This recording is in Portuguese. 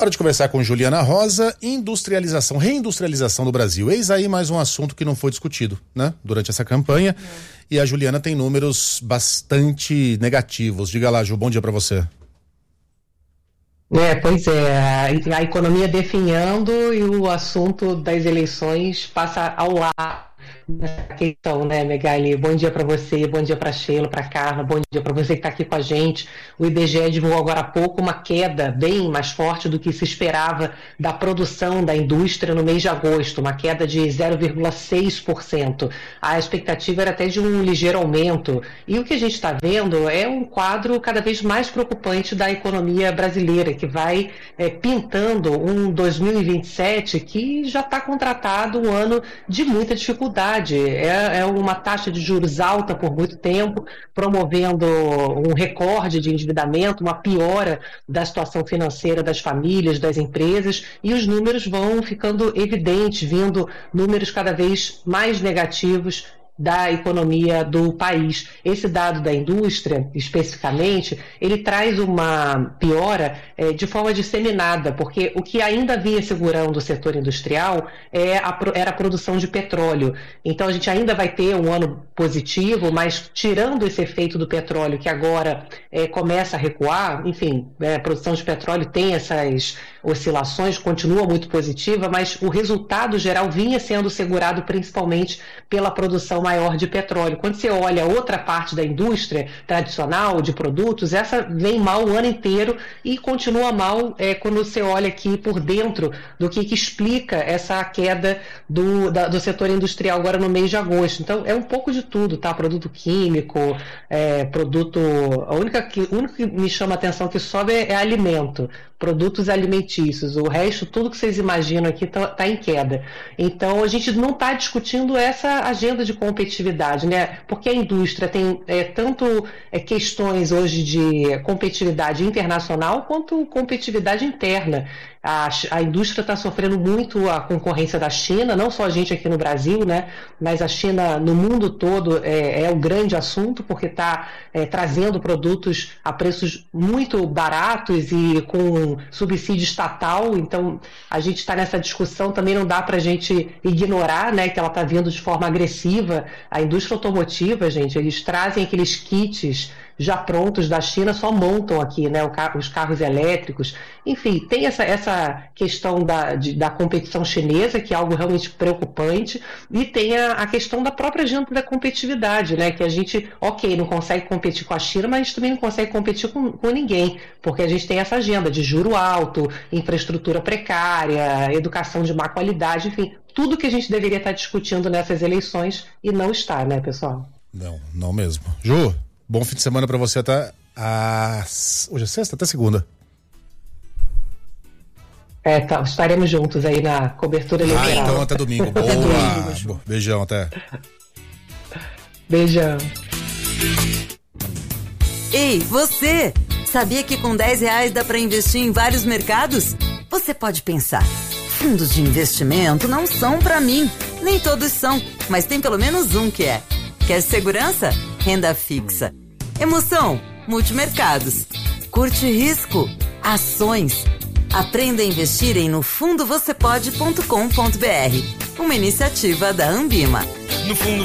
Hora de conversar com Juliana Rosa. Reindustrialização do Brasil. Eis aí mais um assunto que não foi discutido, né? Durante essa campanha. E a Juliana tem números bastante negativos. Diga lá, Ju, bom dia para você. Pois é, a economia definhando e o assunto das eleições passa ao lado dessa questão, né, Megali? Bom dia para você, bom dia para Sheila, para Carla, bom dia para você que está aqui com a gente. O IBGE divulgou agora há pouco uma queda bem mais forte do que se esperava da produção da indústria no mês de agosto, uma queda de 0,6%. A expectativa era até de um ligeiro aumento. E o que a gente está vendo é um quadro cada vez mais preocupante da economia brasileira, que vai pintando um 2027 que já está contratado um ano de muita dificuldade. É uma taxa de juros alta por muito tempo, promovendo um recorde de endividamento, uma piora da situação financeira das famílias, das empresas, e os números vão ficando evidentes, vindo números cada vez mais negativos da economia do país. Esse dado da indústria, especificamente, ele traz uma piora de forma disseminada, porque o que ainda vinha segurando o setor industrial era a produção de petróleo. Então a gente ainda vai ter um ano positivo, mas tirando esse efeito do petróleo, que agora começa a recuar, enfim, a produção de petróleo tem essas oscilações, continua muito positiva, mas o resultado geral vinha sendo segurado principalmente pela produção maior de petróleo. Quando você olha outra parte da indústria tradicional de produtos, essa vem mal o ano inteiro e continua mal quando você olha aqui por dentro do que explica essa queda do setor industrial agora no mês de agosto. Então é um pouco de tudo, tá? Produto químico, o único que me chama a atenção que sobe é alimento, produtos alimentícios. O resto, tudo que vocês imaginam aqui está em queda. Então, a gente não está discutindo essa agenda de competitividade, né? Porque a indústria tem tanto questões hoje de competitividade internacional quanto competitividade interna. A indústria está sofrendo muito a concorrência da China, não só a gente aqui no Brasil, né? Mas a China no mundo todo é o grande assunto, porque está trazendo produtos a preços muito baratos e com subsídio estatal. Então a gente está nessa discussão, também não dá para a gente ignorar, né, que ela está vindo de forma agressiva. A indústria automotiva, gente, eles trazem aqueles kits já prontos da China, só montam aqui, né, os carros elétricos. Enfim, tem essa questão da competição chinesa, que é algo realmente preocupante, e tem a questão da própria agenda da competitividade, né, que a gente, não consegue competir com a China, mas a gente também não consegue competir com ninguém, porque a gente tem essa agenda de juro alto, infraestrutura precária, educação de má qualidade, enfim, tudo que a gente deveria estar discutindo nessas eleições e não está, né, pessoal? Não mesmo. Ju, bom fim de semana pra você até hoje é sexta, até segunda. Estaremos juntos aí na cobertura eleitoral. Então até domingo. Boa. Beijão, até. Beijão. Ei, você! Sabia que com R$10 dá pra investir em vários mercados? Você pode pensar, fundos de investimento não são pra mim. Nem todos são, mas tem pelo menos um que é. Quer segurança? Renda fixa. Emoção? Multimercados. Curte risco? Ações. Aprenda a investir em nofundovocepode.com.br. Uma iniciativa da Ambima. No fundo